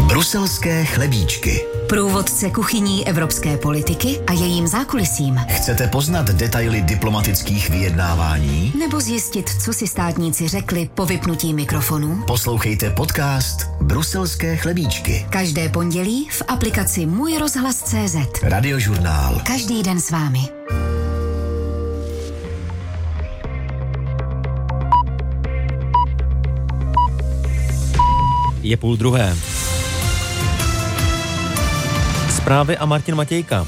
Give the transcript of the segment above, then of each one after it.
Bruselské chlebíčky. Průvodce kuchyní evropské politiky a jejím zákulisím. Chcete poznat detaily diplomatických vyjednávání? Nebo zjistit, co si státníci řekli po vypnutí mikrofonu? Poslouchejte podcast Bruselské chlebíčky. Každé pondělí v aplikaci Můj rozhlas.cz. Radiožurnál. Každý den s vámi. Je 12:30. Zprávy a Martin Matějka.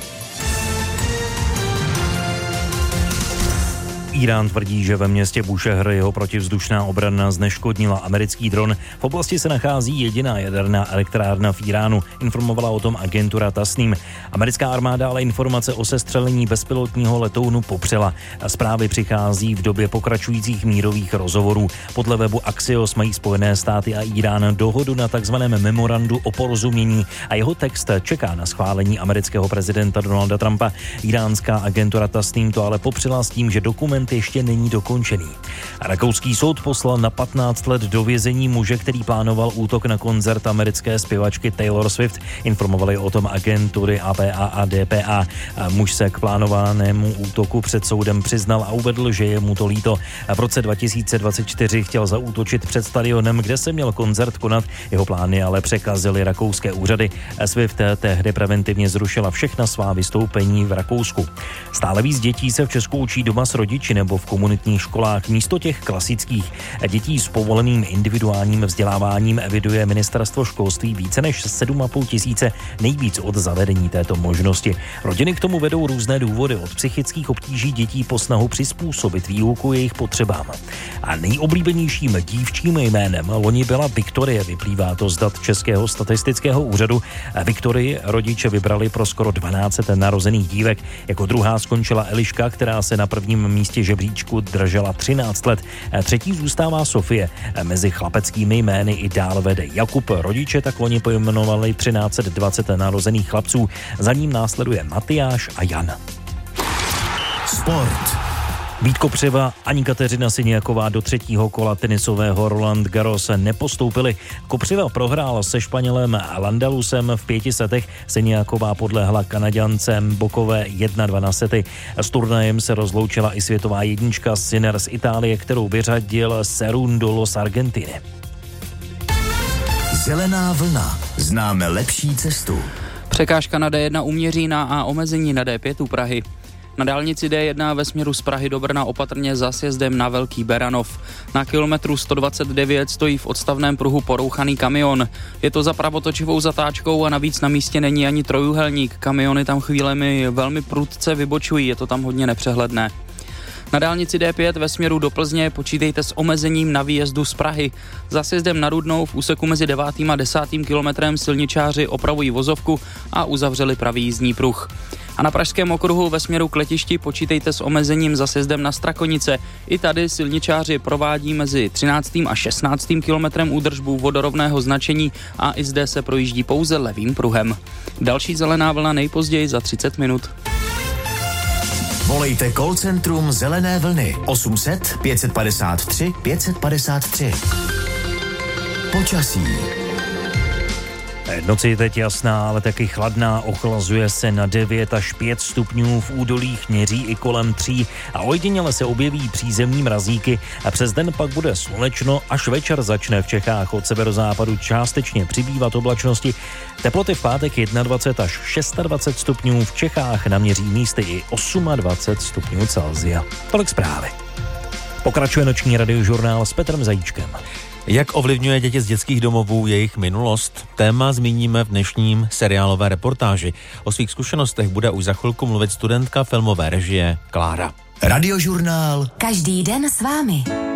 Irán tvrdí, že ve městě Bušehr jeho protivzdušná obrana zneškodnila americký dron. V oblasti se nachází jediná jaderná elektrárna v Iránu, informovala o tom agentura Tasnim. Americká armáda ale informace o sestřelení bezpilotního letounu popřela. Zprávy přichází v době pokračujících mírových rozhovorů. Podle webu Axios mají Spojené státy a Irán dohodu na takzvaném memorandu o porozumění a jeho text čeká na schválení amerického prezidenta Donalda Trumpa. Iránská agentura Tasnim to ale popřela s tím, že dokument ještě není dokončený. Rakouský soud poslal na 15 let do vězení muže, který plánoval útok na koncert americké zpěvačky Taylor Swift. Informovali o tom agentury APA a DPA. Muž se k plánovanému útoku před soudem přiznal a uvedl, že je mu to líto. V roce 2024 chtěl zaútočit před stadionem, kde se měl koncert konat. Jeho plány ale překazily rakouské úřady. Swift tehdy preventivně zrušila všechna svá vystoupení v Rakousku. Stále víc dětí se v Česku učí doma s rodiči nebo v komunitních školách místo těch klasických. Dětí s povoleným individuálním vzděláváním eviduje ministerstvo školství více než 7,5 tisíce, nejvíc od zavedení této možnosti. Rodiny k tomu vedou různé důvody, od psychických obtíží dětí po snahu přizpůsobit výuku jejich potřebám. A nejoblíbenějším dívčím jménem loni byla Viktorie, vyplývá to z dat Českého statistického úřadu. Viktorii rodiče vybrali pro skoro 12 narozených dívek. Jako druhá skončila Eliška, která se na prvním místě žebříčku držela 13 let. Třetí zůstává Sofie. Mezi chlapeckými jmény i dál vede Jakub. Rodiče tak loni pojmenovali 1320 narozených chlapců. Za ním následuje Matyáš a Jan. Sport. Vít Kopřiva ani Kateřina Siniaková do třetího kola tenisového Roland Garros nepostoupili. Kopřiva prohrál se Španělem Landalusem v 5 setech, Siniaková podlehla Kanaďance Bokové 1-2 na sety. S turnajem se rozloučila i světová jednička Sinner z Itálie, kterou vyřadil Cerundolo z Argentiny. Zelená vlna. Známe lepší cestu. Překážka na D1 u Měřína a omezení na D5 u Prahy. Na dálnici D1 ve směru z Prahy do Brna opatrně za sjezdem na Velký Beranov. Na kilometru 129 stojí v odstavném pruhu porouchaný kamion. Je to za pravotočivou zatáčkou a navíc na místě není ani trojúhelník. Kamiony tam chvílemi velmi prudce vybočují, je to tam hodně nepřehledné. Na dálnici D5 ve směru do Plzně počítejte s omezením na výjezdu z Prahy. Za sjezdem na Rudnou v úseku mezi 9. a 10. kilometrem silničáři opravují vozovku a uzavřeli pravý jízdní pruh. A na Pražském okruhu ve směru k letišti počítejte s omezením za sjezdem na Strakonice. I tady silničáři provádí mezi 13. a 16. kilometrem údržbu vodorovného značení a i zde se projíždí pouze levým pruhem. Další zelená vlna nejpozději za 30 minut. Volejte call centrum Zelené vlny 800 553 553. Počasí. Noc je teď jasná, ale taky chladná, ochlazuje se na 9 až 5 stupňů, v údolích měří i kolem 3 a ojediněle se objeví přízemní mrazíky a přes den pak bude slunečno, až večer začne v Čechách od severozápadu částečně přibývat oblačnosti. Teploty v pátek 21 až 26 stupňů, v Čechách naměří místy i 28 stupňů Celsia. Tolik zprávy. Pokračuje noční radiožurnál s Petrem Zajíčkem. Jak ovlivňuje děti z dětských domovů jejich minulost? Téma zmíníme v dnešním seriálové reportáži. O svých zkušenostech bude už za chvilku mluvit studentka filmové režie Klára. Radiožurnál. Každý den s vámi.